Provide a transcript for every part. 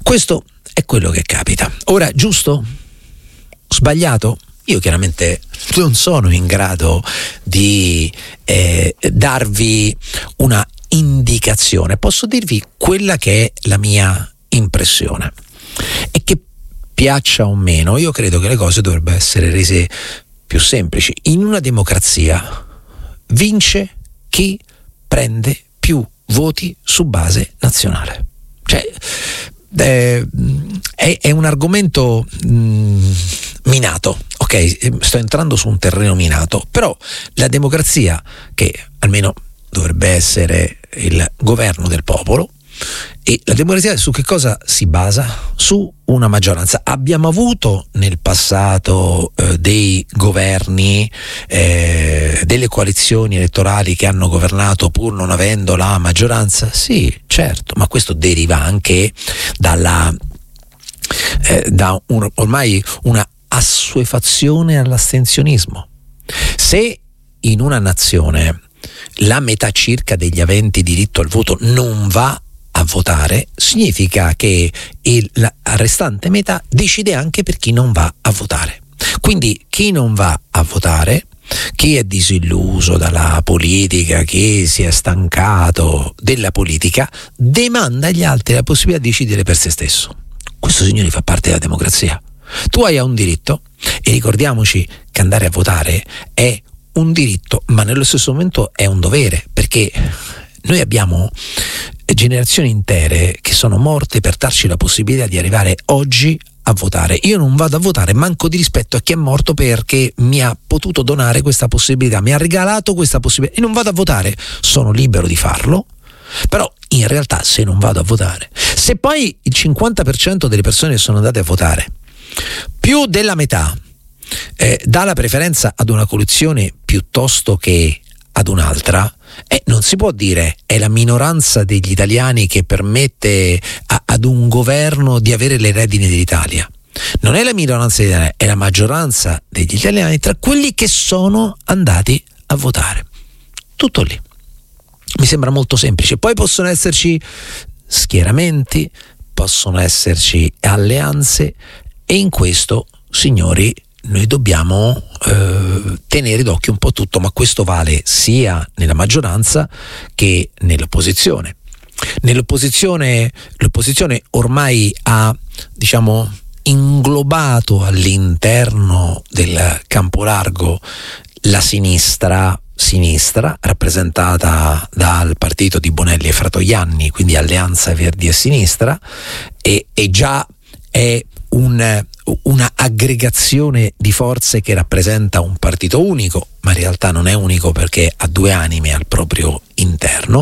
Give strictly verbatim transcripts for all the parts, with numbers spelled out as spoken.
Questo è quello che capita. Ora, giusto? Sbagliato? Io chiaramente non sono in grado di eh, darvi una indicazione, posso dirvi quella che è la mia impressione, e che piaccia o meno, io credo che le cose dovrebbero essere rese più semplici. In una democrazia vince chi prende più voti su base nazionale. Cioè eh, è, è un argomento mh, minato, ok? Sto entrando su un terreno minato, però la democrazia, che almeno dovrebbe essere il governo del popolo, e la democrazia su che cosa si basa? Su una maggioranza. Abbiamo avuto nel passato eh, dei governi, eh, delle coalizioni elettorali che hanno governato pur non avendo la maggioranza? Sì, certo, ma questo deriva anche dalla eh, da un, ormai una assuefazione all'astensionismo. Se in una nazione la metà circa degli aventi diritto al voto non va a votare, significa che il, la restante metà decide anche per chi non va a votare. Quindi chi non va a votare, chi è disilluso dalla politica, chi si è stancato della politica, demanda agli altri la possibilità di decidere per se stesso. Questo, signori, fa parte della democrazia. Tu hai un diritto, e ricordiamoci che andare a votare è un diritto, ma nello stesso momento è un dovere, perché noi abbiamo generazioni intere che sono morte per darci la possibilità di arrivare oggi a votare. Io non vado a votare, manco di rispetto a chi è morto perché mi ha potuto donare questa possibilità, mi ha regalato questa possibilità, e non vado a votare. Sono libero di farlo, però in realtà se non vado a votare, se poi il cinquanta per cento delle persone che sono andate a votare, più della metà eh, dà la preferenza ad una coalizione piuttosto che ad un'altra, eh, non si può dire è la minoranza degli italiani che permette a, ad un governo di avere le redini dell'Italia. Non è la minoranza degli italiani, è la maggioranza degli italiani tra quelli che sono andati a votare. Tutto lì. Mi sembra molto semplice. Poi possono esserci schieramenti, possono esserci alleanze, e in questo, signori, noi dobbiamo eh, tenere d'occhio un po' tutto, ma questo vale sia nella maggioranza che nell'opposizione. Nell'opposizione, l'opposizione ormai ha, diciamo, inglobato all'interno del campo largo la sinistra, sinistra rappresentata dal partito di Bonelli e Fratoianni, quindi Alleanza Verdi e Sinistra, e, e già è un una aggregazione di forze che rappresenta un partito unico, ma in realtà non è unico perché ha due anime al proprio interno.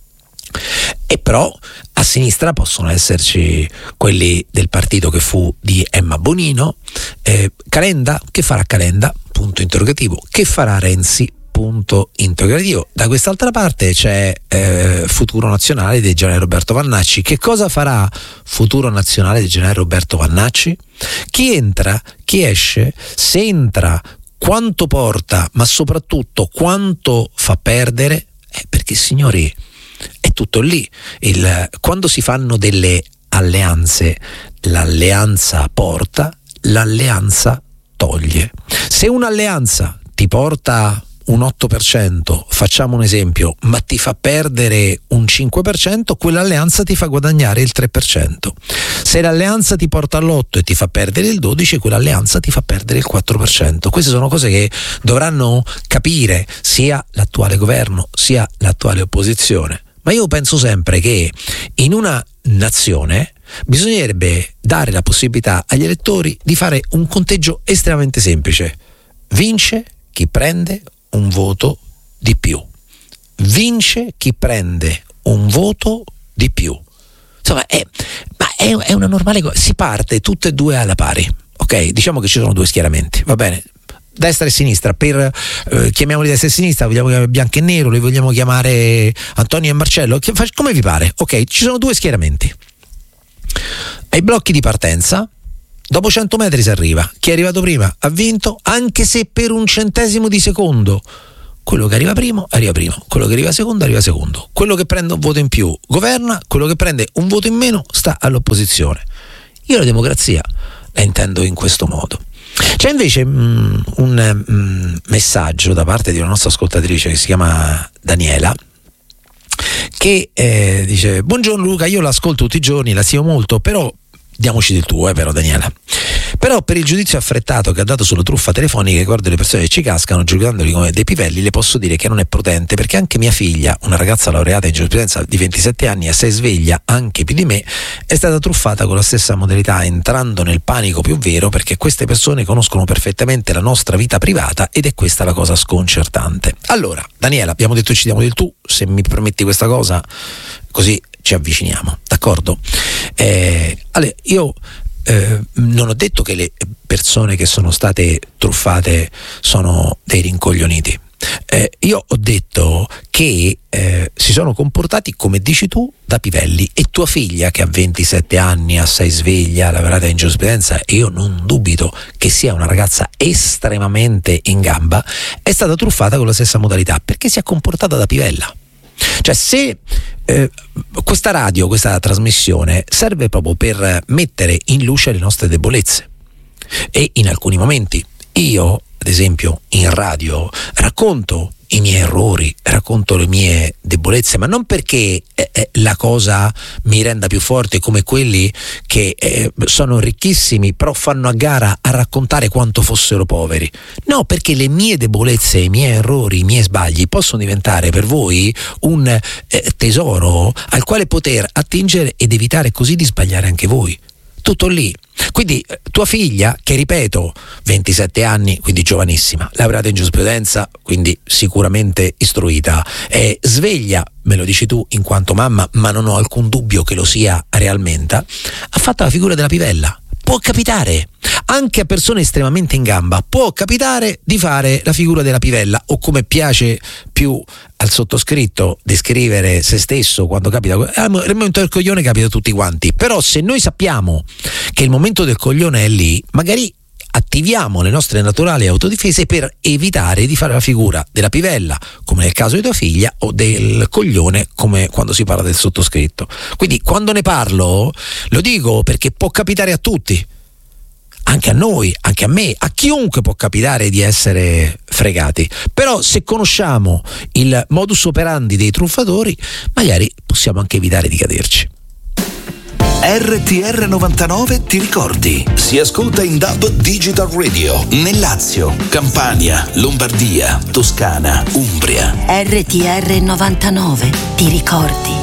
E però a sinistra possono esserci quelli del partito che fu di Emma Bonino. eh, Calenda, che farà Calenda? Punto interrogativo. Che farà Renzi? Punto interrogativo. Da quest'altra parte c'è eh, Futuro Nazionale del generale Roberto Vannacci. Che cosa farà Futuro Nazionale del generale Roberto Vannacci? Chi entra, chi esce, se entra, quanto porta, ma soprattutto quanto fa perdere? Eh, perché, signori, è tutto lì. Il, quando si fanno delle alleanze, l'alleanza porta, l'alleanza toglie. Se un'alleanza ti porta un otto per cento, facciamo un esempio, ma ti fa perdere un cinque per cento, quell'alleanza ti fa guadagnare il tre per cento. Se l'alleanza ti porta all'otto e ti fa perdere il dodici, quell'alleanza ti fa perdere il quattro per cento. Queste sono cose che dovranno capire sia l'attuale governo sia l'attuale opposizione. Ma io penso sempre che in una nazione bisognerebbe dare la possibilità agli elettori di fare un conteggio estremamente semplice. Vince chi prende un voto di più. Vince chi prende un voto di più. Insomma, è, ma è, è una normale cosa. Si parte tutte e due alla pari. Ok, diciamo che ci sono due schieramenti, va bene? Destra e sinistra, per eh, chiamiamoli destra e sinistra, vogliamo chiamare bianco e nero, li vogliamo chiamare Antonio e Marcello, come vi pare. Ok, ci sono due schieramenti. Ai blocchi di partenza, dopo cento metri si arriva. Chi è arrivato prima ha vinto, anche se per un centesimo di secondo. Quello che arriva primo arriva primo, quello che arriva secondo arriva secondo. Quello che prende un voto in più governa, quello che prende un voto in meno sta all'opposizione. Io la democrazia la intendo in questo modo. C'è invece mh, un mh, messaggio da parte di una nostra ascoltatrice che si chiama Daniela, che eh, dice: buongiorno Luca, io l'ascolto tutti i giorni, la stimo molto, però diamoci del tuo, eh, però Daniela. Però per il giudizio affrettato che ha dato sulla truffa telefonica, ricordo le persone che ci cascano giudicandoli come dei pivelli, le posso dire che non è prudente, perché anche mia figlia, una ragazza laureata in giurisprudenza di ventisette anni, assai sveglia anche più di me, è stata truffata con la stessa modalità, entrando nel panico più vero, perché queste persone conoscono perfettamente la nostra vita privata ed è questa la cosa sconcertante. Allora, Daniela, abbiamo detto ci diamo del tu, se mi permetti questa cosa, così ci avviciniamo, d'accordo? Eh, allora, io eh, non ho detto che le persone che sono state truffate sono dei rincoglioniti. Eh, io ho detto che eh, si sono comportati, come dici tu, da pivelli, e tua figlia, che ha ventisette anni, assai sveglia, laureata in giurisprudenza, e io non dubito che sia una ragazza estremamente in gamba, è stata truffata con la stessa modalità, perché si è comportata da pivella. Cioè, se eh, questa radio, questa trasmissione serve proprio per mettere in luce le nostre debolezze, e in alcuni momenti io, ad esempio, in radio racconto i miei errori, racconto le mie debolezze, ma non perché eh, la cosa mi renda più forte, come quelli che eh, sono ricchissimi però fanno a gara a raccontare quanto fossero poveri. No, perché le mie debolezze, i miei errori, i miei sbagli possono diventare per voi un eh, tesoro al quale poter attingere ed evitare così di sbagliare anche voi. Tutto lì. Quindi tua figlia, che ripeto, ventisette anni, quindi giovanissima, laureata in giurisprudenza, quindi sicuramente istruita, è sveglia, me lo dici tu in quanto mamma, ma non ho alcun dubbio che lo sia realmente, ha fatto la figura della pivella. Può capitare, anche a persone estremamente in gamba, può capitare di fare la figura della pivella, o come piace più al sottoscritto descrivere se stesso quando capita, il momento del coglione capita a tutti quanti. Però se noi sappiamo che il momento del coglione è lì, magari attiviamo le nostre naturali autodifese per evitare di fare la figura della pivella, come nel caso di tua figlia, o del coglione, come quando si parla del sottoscritto. Quindi quando ne parlo lo dico perché può capitare a tutti, anche a noi, anche a me, a chiunque può capitare di essere fregati. Però se conosciamo il modus operandi dei truffatori, magari possiamo anche evitare di caderci. R T R novantanove ti ricordi? Si ascolta in D A B Digital Radio nel Lazio, Campania, Lombardia, Toscana, Umbria. R T R novantanove ti ricordi?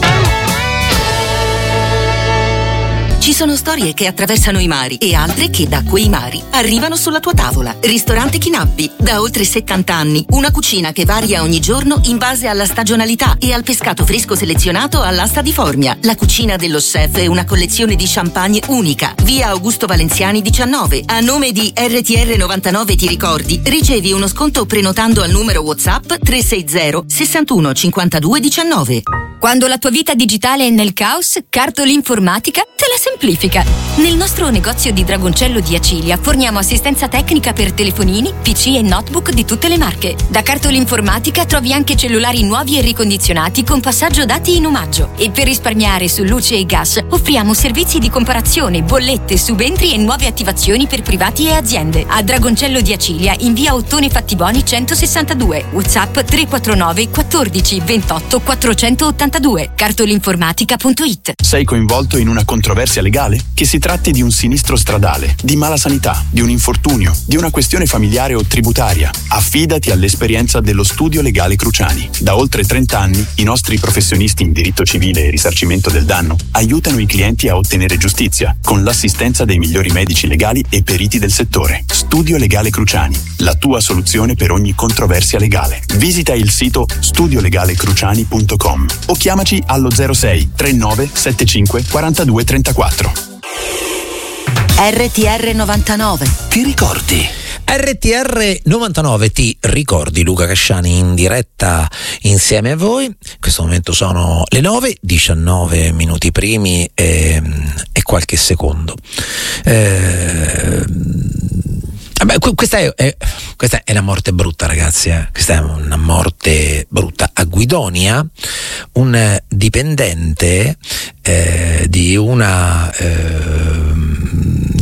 Ci sono storie che attraversano i mari e altre che da quei mari arrivano sulla tua tavola. Ristorante Chinabbi, da oltre settanta anni. Una cucina che varia ogni giorno in base alla stagionalità e al pescato fresco selezionato all'asta di Formia. La cucina dello chef è una collezione di champagne unica. Via Augusto Valenziani diciannove. A nome di R T R novantanove ti ricordi, ricevi uno sconto prenotando al numero WhatsApp tre sei zero sessantuno cinquantadue diciannove. Quando la tua vita digitale è nel caos, Cartol Informatica te la semplifica. Nel nostro negozio di Dragoncello di Acilia forniamo assistenza tecnica per telefonini, P C e notebook di tutte le marche. Da Cartol Informatica trovi anche cellulari nuovi e ricondizionati con passaggio dati in omaggio. E per risparmiare su luce e gas offriamo servizi di comparazione, bollette, subentri e nuove attivazioni per privati e aziende. A Dragoncello di Acilia in via Ottone Fattiboni centosessantadue. WhatsApp tre quattro nove quattordici ventotto quattrocentottantadue. cartolinformatica punto it. Sei coinvolto in una controversia legale? Che si tratti di un sinistro stradale, di mala sanità, di un infortunio, di una questione familiare o tributaria, affidati all'esperienza dello Studio Legale Cruciani. Da oltre trenta anni i nostri professionisti in diritto civile e risarcimento del danno aiutano i clienti a ottenere giustizia con l'assistenza dei migliori medici legali e periti del settore. Studio Legale Cruciani, la tua soluzione per ogni controversia legale. Visita il sito studio legale cruciani punto com o chiamaci allo zero sei trentanove settantacinque quarantadue trentaquattro. R T R novantanove Ti ricordi? R T R novantanove ti ricordi, Luca Casciani in diretta insieme a voi. In questo momento sono le nove, diciannove minuti primi e, e qualche secondo. Eh, vabbè, questa è, è, questa è una morte brutta, ragazzi. Eh. Questa è una morte brutta. A Guidonia, un dipendente eh, di una eh,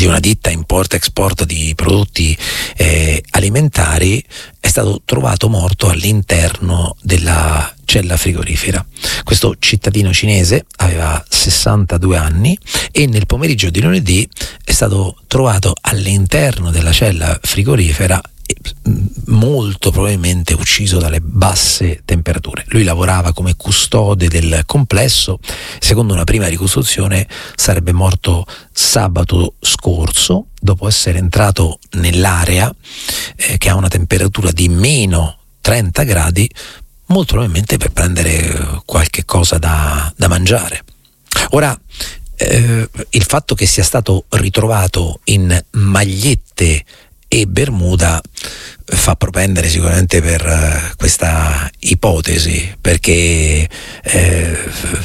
di una ditta import-export di prodotti eh, alimentari, è stato trovato morto all'interno della cella frigorifera. Questo cittadino cinese aveva sessantadue anni e nel pomeriggio di lunedì è stato trovato all'interno della cella frigorifera, molto probabilmente ucciso dalle basse temperature. Lui lavorava come custode del complesso. Secondo una prima ricostruzione sarebbe morto sabato scorso dopo essere entrato nell'area eh, che ha una temperatura di meno trenta gradi, molto probabilmente per prendere qualche cosa da, da mangiare. Ora, eh, il fatto che sia stato ritrovato in magliette e bermuda fa propendere sicuramente per uh, questa ipotesi, perché eh,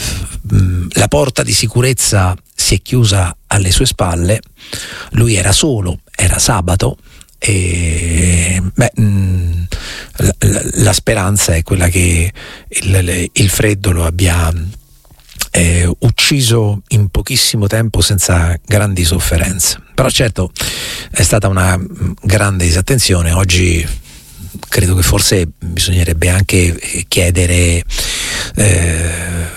la porta di sicurezza si è chiusa alle sue spalle, lui era solo, era sabato e beh, mh, la, la, la speranza è quella che il, il freddo lo abbia Eh, ucciso in pochissimo tempo senza grandi sofferenze. Però certo è stata una grande disattenzione. Oggi credo che forse bisognerebbe anche chiedere eh,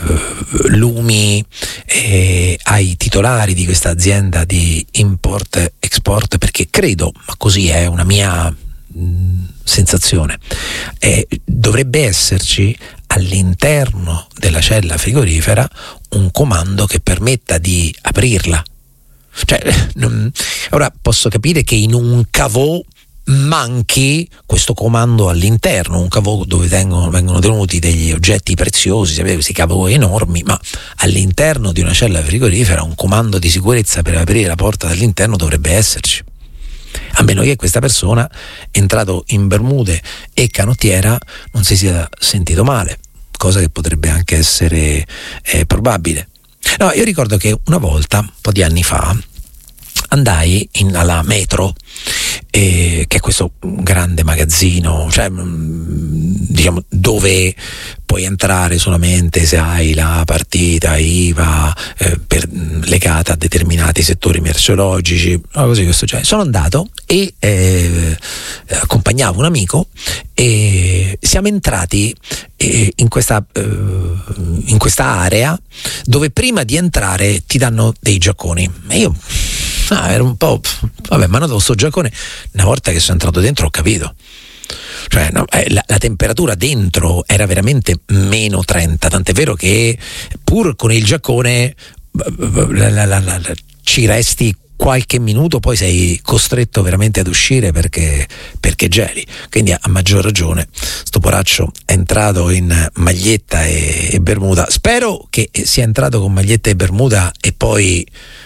lumi eh, ai titolari di questa azienda di import-export, perché credo, ma così è una mia mh, sensazione, eh, dovrebbe esserci all'interno della cella frigorifera un comando che permetta di aprirla. Cioè, non, ora posso capire che in un caveau manchi questo comando all'interno, un caveau dove vengono, vengono tenuti degli oggetti preziosi, sapete, questi caveau enormi, ma all'interno di una cella frigorifera un comando di sicurezza per aprire la porta dall'interno dovrebbe esserci. A meno che questa persona, entrato in bermude e canottiera, non si sia sentito male, cosa che potrebbe anche essere eh, probabile. No, io ricordo che una volta, un po' di anni fa, andai in, alla Metro, eh, che è questo grande magazzino, cioè diciamo dove puoi entrare solamente se hai la partita I V A eh, per, legata a determinati settori merceologici, così questo, cioè. Sono andato e eh, accompagnavo un amico e siamo entrati eh, in questa eh, in questa area dove prima di entrare ti danno dei giacconi e io ah, ero un po' vabbè, ma no, sto giaccone, una volta che sono entrato dentro ho capito. Cioè, no, eh, la, la temperatura dentro era veramente meno trenta, tant'è vero che pur con il giaccone la, la, la, la, ci resti qualche minuto, poi sei costretto veramente ad uscire perché, perché geli. Quindi a maggior ragione sto poraccio è entrato in maglietta e, e bermuda. Spero che sia entrato con maglietta e bermuda e poi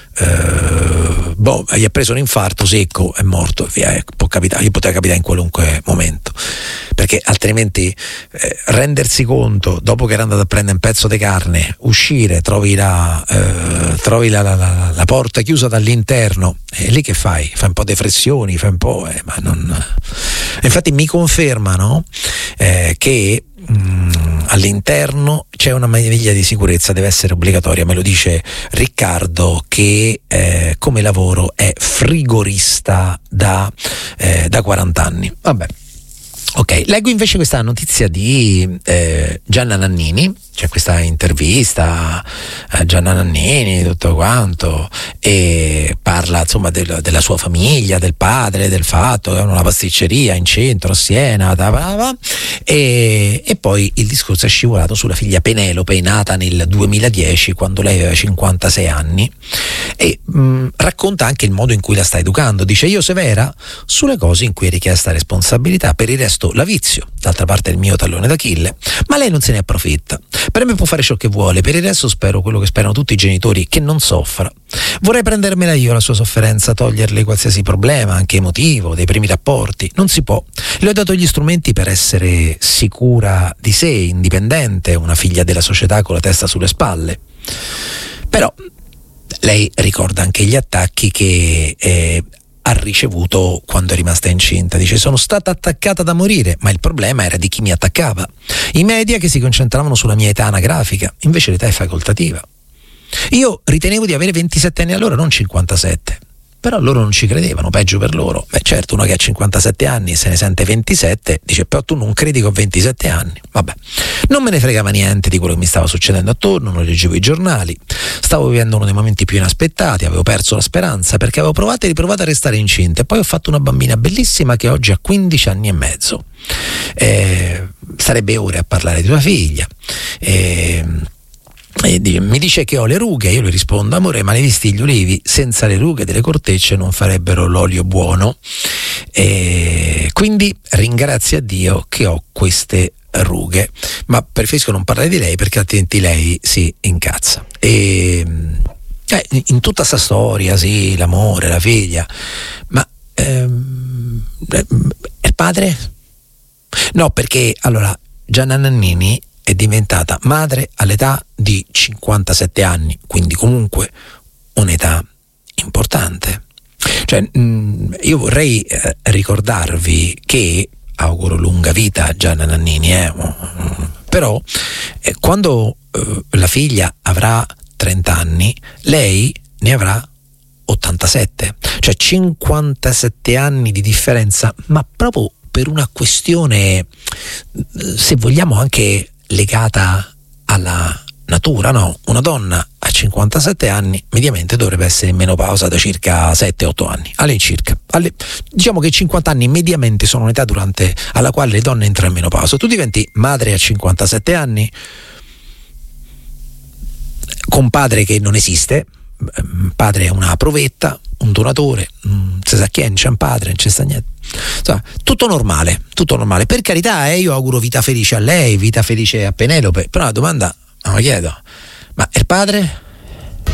Uh, boh, gli ha preso un infarto secco, è morto, via, può capitare, gli poteva capitare in qualunque momento, perché altrimenti eh, rendersi conto dopo che era andato a prendere un pezzo di carne, uscire, trovi la eh, trovi la, la, la, la porta chiusa dall'interno, e lì che fai? Fai un po' di flessioni, fai un po' eh, ma non... Infatti mi confermano eh, che Mm, all'interno c'è una maniglia di sicurezza, deve essere obbligatoria, me lo dice Riccardo che eh, come lavoro è frigorista da, eh, da quaranta anni. Vabbè. Ok, leggo invece questa notizia di eh, Gianna Nannini, c'è questa intervista a Gianna Nannini, tutto quanto, e parla insomma del, della sua famiglia, del padre, del fatto che avevano una pasticceria in centro a Siena, ta, ta, ta, e, e poi il discorso è scivolato sulla figlia Penelope, nata nel duemiladieci quando lei aveva cinquantasei anni, e mh, racconta anche il modo in cui la sta educando. Dice: io severa sulle cose in cui è richiesta responsabilità, per il resto la vizio, d'altra parte è il mio tallone d'Achille, ma lei non se ne approfitta. Per me può fare ciò che vuole, per il resto spero quello che sperano tutti i genitori, che non soffra. Vorrei prendermela io la sua sofferenza, toglierle qualsiasi problema, anche emotivo, dei primi rapporti. Non si può. Le ho dato gli strumenti per essere sicura di sé, indipendente, una figlia della società con la testa sulle spalle. Però lei ricorda anche gli attacchi che eh, ha ricevuto quando è rimasta incinta. Dice: sono stata attaccata da morire, ma il problema era di chi mi attaccava. I media che si concentravano sulla mia età anagrafica, invece l'età è facoltativa. Io ritenevo di avere ventisette anni allora, non cinquantasette. però loro non ci credevano, peggio per loro. Beh certo, uno che ha cinquantasette anni e se ne sente ventisette dice però tu non credi che ho ventisette anni. Vabbè, non me ne fregava niente di quello che mi stava succedendo attorno, non leggevo i giornali, stavo vivendo uno dei momenti più inaspettati, avevo perso la speranza perché avevo provato e riprovato a restare incinta e poi ho fatto una bambina bellissima che oggi ha quindici anni e mezzo. Eh, sarebbe ore a parlare di tua figlia. Eh, E mi dice che ho le rughe, io le rispondo: amore, ma le visti gli ulivi? Senza le rughe delle cortecce non farebbero l'olio buono. E quindi ringrazio a Dio che ho queste rughe, ma preferisco non parlare di lei perché altrimenti lei si incazza. E eh, in tutta sta storia, sì, l'amore, la figlia, ma ehm, il padre? No, perché allora Gianna Nannini è diventata madre all'età di cinquantasette anni, quindi comunque un'età importante. Cioè, mh, io vorrei eh, ricordarvi che auguro lunga vita a Gianna Nannini, eh, però eh, quando eh, la figlia avrà trenta anni, lei ne avrà ottantasette, cioè cinquantasette anni di differenza, ma proprio per una questione, se vogliamo, anche legata alla natura, no? Una donna a cinquantasette anni mediamente dovrebbe essere in menopausa da circa sette otto anni, all'incirca. Alle, diciamo che cinquanta anni mediamente sono un'età durante alla quale le donne entrano in menopausa. Tu diventi madre a cinquantasette anni, con padre che non esiste, padre è una provetta, un donatore, non si sa chi è, non c'è un padre, non c'è sta niente. Insomma, tutto normale, tutto normale. Per carità, eh, io auguro vita felice a lei, vita felice a Penelope, però la domanda, ma chiedo, ma il padre?